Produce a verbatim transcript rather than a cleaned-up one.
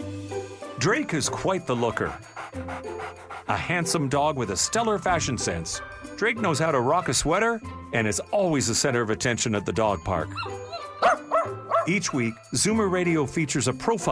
Drake is quite the looker. A handsome dog with a stellar fashion sense, Drake knows how to rock a sweater and is always the center of attention at the dog park. Each week, Zoomer Radio features a profile